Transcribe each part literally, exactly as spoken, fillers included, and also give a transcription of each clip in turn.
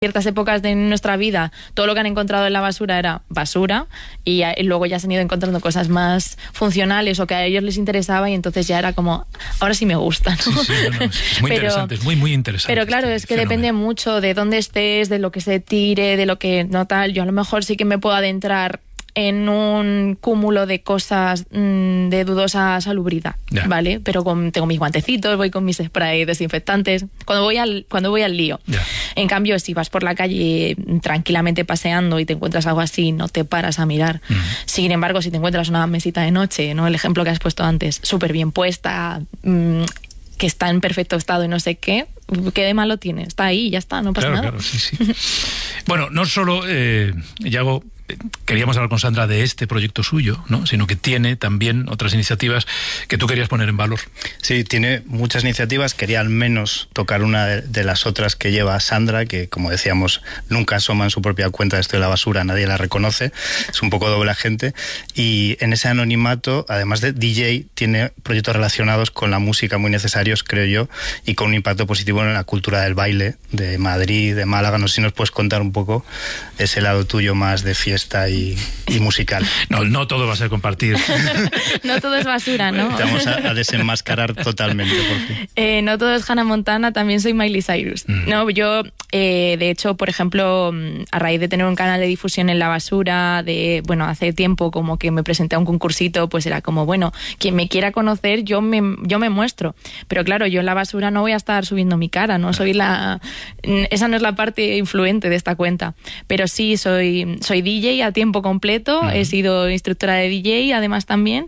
ciertas épocas de nuestra vida todo lo que han encontrado en la basura era basura y, y luego ya se han ido encontrando cosas más funcionales o que a ellos les interesaba y entonces ya era como, ahora sí me gusta, ¿no? Sí, sí, no, no, es muy pero, interesante, es muy, muy interesante. Pero claro, este es que fenómeno. Depende mucho de dónde estés, de lo que se tire, de lo que no tal. Yo a lo mejor sí que me puedo adentrar en un cúmulo de cosas mmm, de dudosa salubridad, yeah. ¿vale? Pero con, tengo mis guantecitos, voy con mis sprays desinfectantes, cuando voy al, cuando voy al lío. Yeah. En cambio, si vas por la calle tranquilamente paseando y te encuentras algo así, no te paras a mirar. Mm. Sin embargo, si te encuentras una mesita de noche, ¿no? El ejemplo que has puesto antes, súper bien puesta, mmm, que está en perfecto estado y no sé qué, ¿qué de malo tiene? Está ahí, ya está, no pasa claro, nada. Claro, sí, sí. Bueno, no solo, eh, Yago, queríamos hablar con Sandra de este proyecto suyo, ¿no? Sino que tiene también otras iniciativas que tú querías poner en valor. Sí, tiene muchas iniciativas. Quería al menos tocar una de, de las otras que lleva Sandra, que como decíamos, nunca asoma en su propia cuenta de Esto de la Basura, nadie la reconoce, es un poco doble agente. Y en ese anonimato, además de D J, tiene proyectos relacionados con la música muy necesarios, creo yo, y con un impacto positivo en la cultura del baile de Madrid, de Málaga. No sé si nos puedes contar un poco ese lado tuyo más de fiesta Y, y musical. No, no todo va a ser compartir. No todo es basura, ¿no? Te vamos a, a desenmascarar totalmente, por fin. Eh, no todo es Hannah Montana, también soy Miley Cyrus. Mm. No, yo, eh, de hecho, por ejemplo, a raíz de tener un canal de difusión en la basura, de, bueno, hace tiempo como que me presenté a un concursito, pues era como, bueno, quien me quiera conocer, yo me, yo me muestro. Pero claro, yo en la basura no voy a estar subiendo mi cara, no soy la... Esa no es la parte influente de esta cuenta. Pero sí, soy, soy D J a tiempo completo, uh-huh. he sido instructora de D J además también,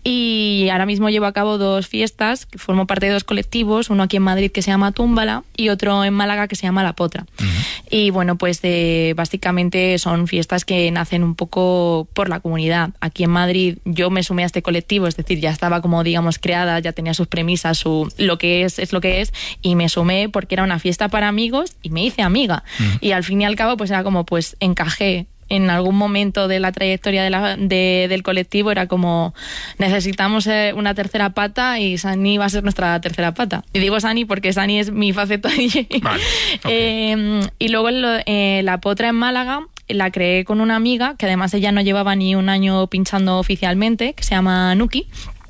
y ahora mismo llevo a cabo dos fiestas, formo parte de dos colectivos, uno aquí en Madrid que se llama Túmbala y otro en Málaga que se llama La Potra. Uh-huh. Y bueno, pues eh, básicamente son fiestas que nacen un poco por la comunidad. Aquí en Madrid yo me sumé a este colectivo, es decir, ya estaba como digamos creada, ya tenía sus premisas, su lo que es es lo que es, y me sumé porque era una fiesta para amigos y me hice amiga. Uh-huh. Y al fin y al cabo pues era como pues encajé en algún momento de la trayectoria de la, de, del colectivo, era como necesitamos eh, una tercera pata y Sani va a ser nuestra tercera pata. Y digo Sani porque Sani es mi faceta D J. Vale, okay. eh, y luego en lo, eh, La Potra en Málaga la creé con una amiga que además ella no llevaba ni un año pinchando oficialmente, que se llama Nuki.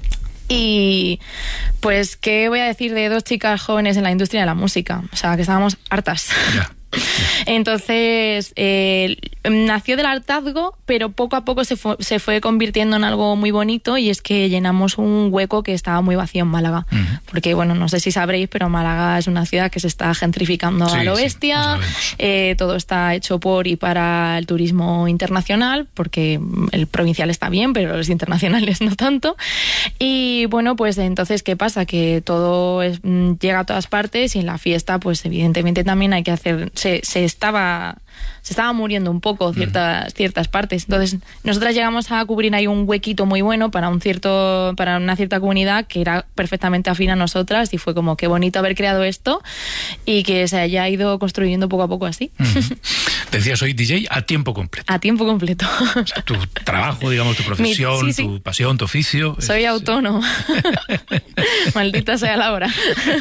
Y pues, ¿qué voy a decir de dos chicas jóvenes en la industria de la música? O sea, que estábamos hartas. Yeah. Entonces eh, nació del hartazgo, pero poco a poco se fue, se fue convirtiendo en algo muy bonito, y es que llenamos un hueco que estaba muy vacío en Málaga. Uh-huh. Porque bueno, no sé si sabréis, pero Málaga es una ciudad que se está gentrificando sí, a lo bestia. Sí, eh, todo está hecho por y para el turismo internacional, porque el provincial está bien, pero los internacionales no tanto. Y bueno, pues entonces ¿qué pasa? Que todo es, llega a todas partes, y en la fiesta pues evidentemente también hay que hacer... Se, se estaba se estaba muriendo un poco ciertas, uh-huh. ciertas partes. Entonces nosotras llegamos a cubrir ahí un huequito muy bueno para un cierto para una cierta comunidad que era perfectamente afín a nosotras, y fue como qué bonito haber creado esto y que se haya ido construyendo poco a poco así. Uh-huh. Decías, soy D J a tiempo completo. A tiempo completo. O sea, tu trabajo, digamos, tu profesión, Mi, sí, sí. tu pasión, tu oficio. Soy es, autónoma. Maldita sea la hora.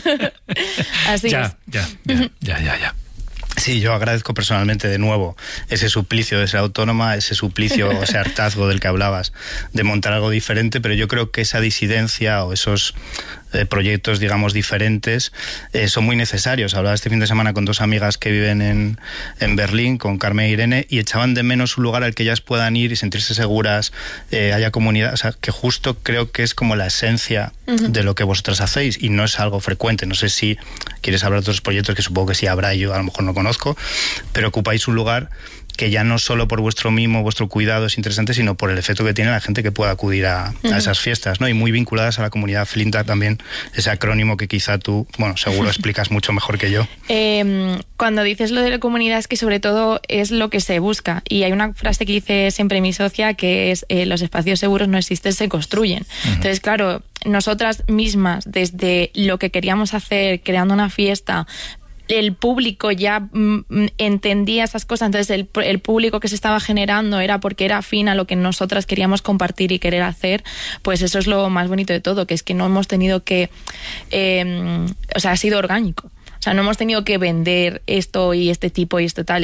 Así ya, es. Ya, ya, ya, ya, ya. Sí, yo agradezco personalmente de nuevo ese suplicio de ser autónoma, ese suplicio, ese hartazgo del que hablabas, de montar algo diferente, pero yo creo que esa disidencia o esos eh, proyectos, digamos, diferentes eh, son muy necesarios. Hablaba este fin de semana con dos amigas que viven en, en Berlín, con Carmen e Irene, y echaban de menos un lugar al que ellas puedan ir y sentirse seguras, eh, haya comunidad, o sea, que justo creo que es como la esencia uh-huh. de lo que vosotras hacéis, y no es algo frecuente. No sé si quieres hablar de otros proyectos, que supongo que sí habrá, y yo a lo mejor no conozco, pero ocupáis un lugar que ya no solo por vuestro mimo, vuestro cuidado es interesante, sino por el efecto que tiene la gente que pueda acudir a, uh-huh. a esas fiestas, ¿no? Y muy vinculadas a la comunidad Flinta también, ese acrónimo que quizá tú, bueno, seguro explicas mucho mejor que yo. Eh, cuando dices lo de la comunidad es que sobre todo es lo que se busca, y hay una frase que dice siempre mi socia, que es eh, los espacios seguros no existen, se construyen. Uh-huh. Entonces, claro, nosotras mismas, desde lo que queríamos hacer, creando una fiesta, el público ya mm, entendía esas cosas, entonces el, el público que se estaba generando era porque era afín a lo que nosotras queríamos compartir y querer hacer. Pues eso es lo más bonito de todo, que es que no hemos tenido que eh, o sea, ha sido orgánico. O sea, no hemos tenido que vender esto y este tipo y esto tal.